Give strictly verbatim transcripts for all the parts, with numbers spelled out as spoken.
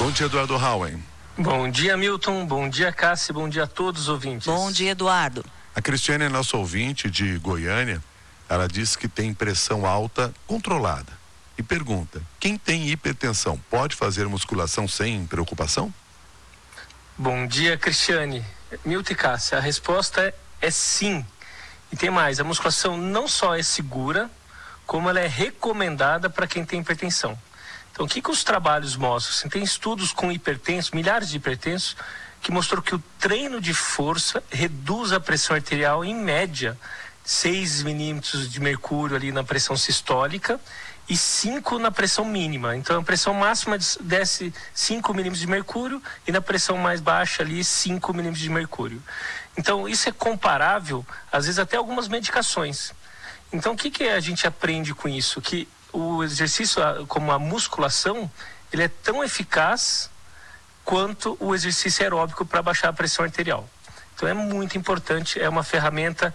Bom dia, Eduardo Howen. Bom dia, Milton. Bom dia, Cássia. Bom dia a todos os ouvintes. Bom dia, Eduardo. A Cristiane é nossa ouvinte de Goiânia. Ela diz que tem pressão alta controlada. E pergunta, quem tem hipertensão pode fazer musculação sem preocupação? Bom dia, Cristiane. Milton e Cássia, a resposta é, é sim. E tem mais, a musculação não só é segura, como ela é recomendada para quem tem hipertensão. Então, o que, que os trabalhos mostram? Assim, tem estudos com hipertensos, milhares de hipertensos, que mostrou que o treino de força reduz a pressão arterial em média seis milímetros de mercúrio ali na pressão sistólica e cinco na pressão mínima. Então, a pressão máxima desce cinco milímetros de mercúrio e na pressão mais baixa ali cinco milímetros de mercúrio. Então, isso é comparável, às vezes, até algumas medicações. Então, o que, que a gente aprende com isso? Que o exercício, como a musculação, ele é tão eficaz quanto o exercício aeróbico para baixar a pressão arterial. Então é muito importante, é uma ferramenta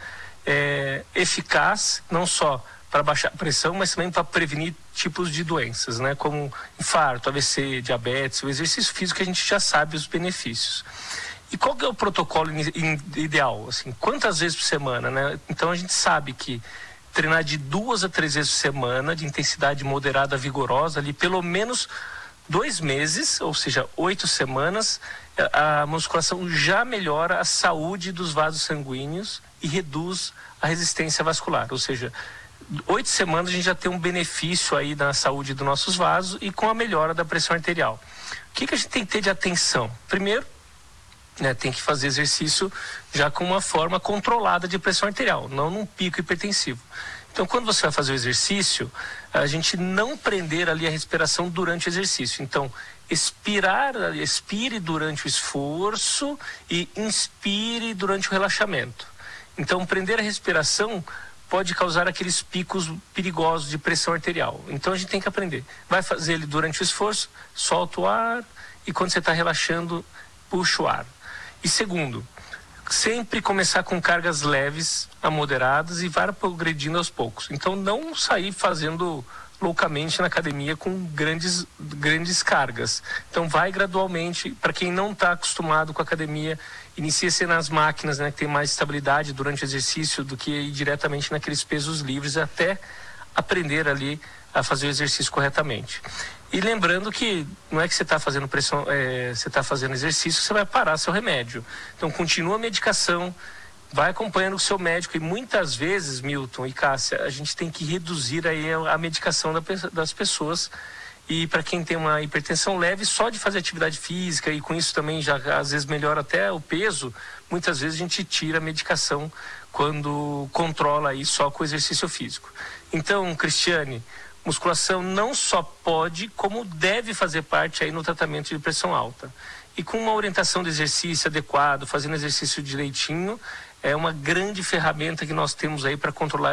é, eficaz, não só para baixar a pressão, mas também para prevenir tipos de doenças, né? Como infarto, A V C, diabetes. O exercício físico a gente já sabe os benefícios. E qual que é o protocolo ideal? Assim, quantas vezes por semana, né? Então a gente sabe que treinar de duas a três vezes por semana, de intensidade moderada, vigorosa, ali pelo menos dois meses, ou seja, oito semanas, a musculação já melhora a saúde dos vasos sanguíneos e reduz a resistência vascular. Ou seja, oito semanas a gente já tem um benefício aí na saúde dos nossos vasos e com a melhora da pressão arterial. O que, que a gente tem que ter de atenção? Primeiro, né, tem que fazer exercício já com uma forma controlada de pressão arterial, não num pico hipertensivo. Então, quando você vai fazer o exercício, a gente não prender ali a respiração durante o exercício. Então, expirar, expire durante o esforço e inspire durante o relaxamento. Então, prender a respiração pode causar aqueles picos perigosos de pressão arterial. Então, a gente tem que aprender. Vai fazer ele durante o esforço, solta o ar e quando você está relaxando, puxa o ar. E segundo, sempre começar com cargas leves a moderadas e vai progredindo aos poucos. Então, não sair fazendo loucamente na academia com grandes, grandes cargas. Então, vai gradualmente. Para quem não está acostumado com a academia, inicia-se nas máquinas, né, que tem mais estabilidade durante o exercício do que ir diretamente naqueles pesos livres até aprender ali a fazer o exercício corretamente. E lembrando que não é que você está fazendo pressão, é, você está fazendo exercício, você vai parar seu remédio. Então, continua a medicação, vai acompanhando o seu médico. E muitas vezes, Milton e Cássia, a gente tem que reduzir aí a medicação da, das pessoas. E para quem tem uma hipertensão leve, só de fazer atividade física e com isso também já às vezes melhora até o peso, muitas vezes a gente tira a medicação quando controla aí só com o exercício físico. Então, Cristiane, musculação não só pode, como deve fazer parte aí no tratamento de pressão alta. E com uma orientação de exercício adequado, fazendo exercício direitinho, é uma grande ferramenta que nós temos aí para controlar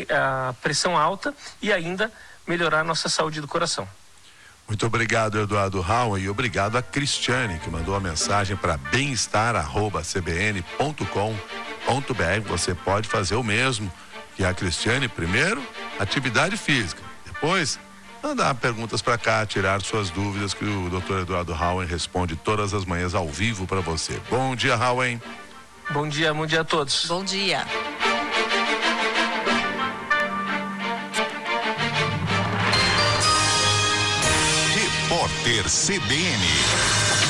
a pressão alta e ainda melhorar a nossa saúde do coração. Muito obrigado, Eduardo Howen, e obrigado a Cristiane, que mandou a mensagem para bem-estar arroba c b n ponto com ponto b r. Você pode fazer o mesmo que a Cristiane. Primeiro, atividade física. Depois, mandar perguntas para cá, tirar suas dúvidas, que o doutor Eduardo Howen responde todas as manhãs ao vivo para você. Bom dia, Howen. Bom dia, bom dia a todos. Bom dia. Repórter C B N.